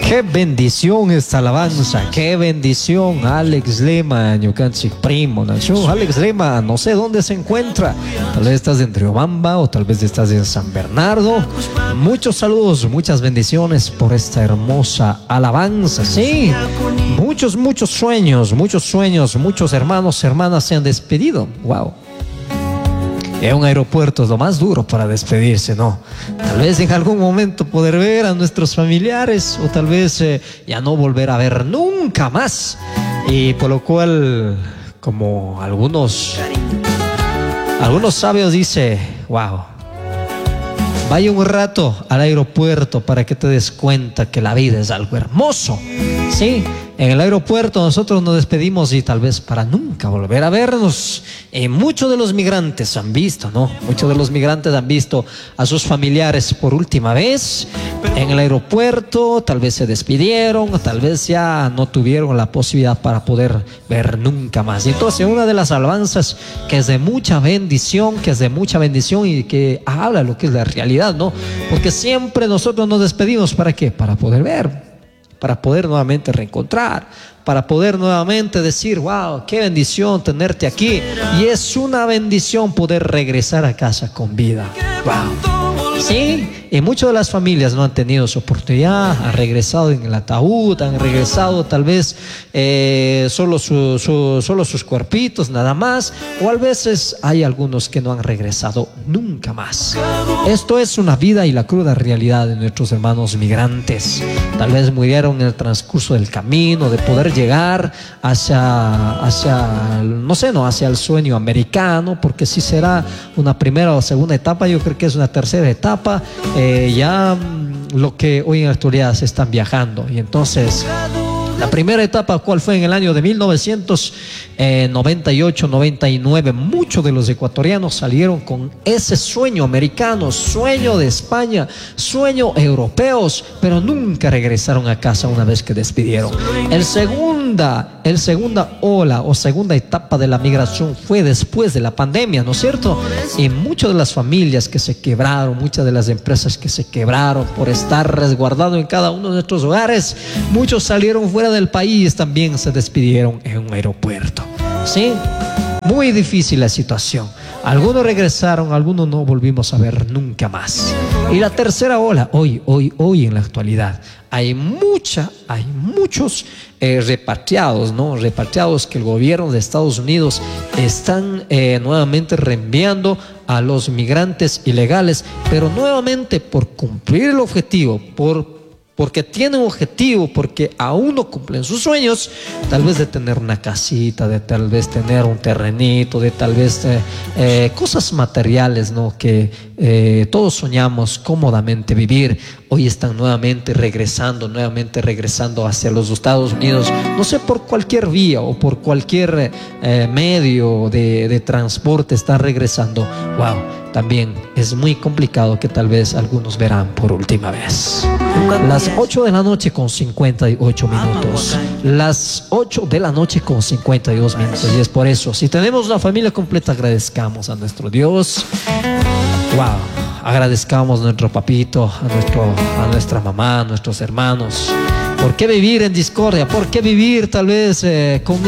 Qué bendición esta alabanza, qué bendición. Alex Lema, Ñucanchi, primo, Nacho. Alex Lema, no sé dónde se encuentra. Tal vez estás en Riobamba o tal vez estás en San Bernardo. Muchos saludos, muchas bendiciones por esta hermosa alabanza. Sí, muchos sueños, muchos hermanos, hermanas se han despedido. Wow. En un aeropuerto es lo más duro para despedirse, ¿no? Tal vez en algún momento poder ver a nuestros familiares o tal vez ya no volver a ver nunca más. Y por lo cual, como algunos sabios dicen, wow, vaya un rato al aeropuerto para que te des cuenta que la vida es algo hermoso, ¿sí? En el aeropuerto nosotros nos despedimos y tal vez para nunca volver a vernos. Muchos de los migrantes han visto, ¿no? Muchos de los migrantes han visto a sus familiares por última vez en el aeropuerto. Tal vez se despidieron, tal vez ya no tuvieron la posibilidad para poder ver nunca más. Y entonces una de las alabanzas que es de mucha bendición, y que habla lo que es la realidad, ¿no? Porque siempre nosotros nos despedimos, ¿para qué? Para poder ver, para poder nuevamente reencontrar, para poder nuevamente decir, wow, qué bendición tenerte aquí. Y es una bendición poder regresar a casa con vida. Wow. Sí, y muchas de las familias no han tenido su oportunidad, han regresado en el ataúd, han regresado tal vez solo sus cuerpitos nada más, o a veces hay algunos que no han regresado nunca más. Esto es una vida y la cruda realidad de nuestros hermanos migrantes. Tal vez murieron en el transcurso del camino de poder llegar hacia el sueño americano, porque si será una primera o segunda etapa, yo creo que es una tercera etapa. Ya lo que hoy en la actualidad se están viajando. Y entonces la primera etapa, ¿cuál fue? En el año de 1998-99, muchos de los ecuatorianos salieron con ese sueño americano, sueño de España, sueño europeos, pero nunca regresaron a casa una vez que despidieron. El segunda ola o segunda etapa de la migración fue después de la pandemia, ¿no es cierto? Y muchas de las familias que se quebraron, muchas de las empresas que se quebraron por estar resguardados en cada uno de nuestros hogares, muchos salieron fuera del país, también se despidieron en un aeropuerto. ¿Sí? Muy difícil la situación. Algunos regresaron, algunos no volvimos a ver nunca más. Y la tercera ola, hoy en la actualidad, hay muchos repatriados, ¿no? Repatriados que el gobierno de Estados Unidos están nuevamente reenviando a los migrantes ilegales, pero nuevamente por cumplir el objetivo, porque tienen un objetivo, porque aún no cumplen sus sueños, tal vez de tener una casita, de tal vez tener un terrenito, de tal vez cosas materiales, ¿no? Que todos soñamos cómodamente vivir. Hoy están nuevamente regresando hacia los Estados Unidos, no sé, por cualquier vía o por cualquier medio de transporte están regresando. Wow. También es muy complicado que tal vez algunos verán por última vez. Las 8 de la noche con 58 minutos. Las 8 de la noche con 52 minutos. Y es por eso, si tenemos una familia completa, agradezcamos a nuestro Dios. Wow. Agradezcamos a nuestro papito, a nuestra mamá, a nuestros hermanos. ¿Por qué vivir en discordia? ¿Por qué vivir tal vez con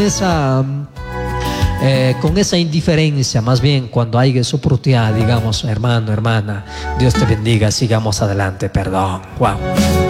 esa indiferencia? Más bien, cuando hay esa oportunidad, digamos, hermano, hermana, Dios te bendiga, sigamos adelante, perdón. Wow.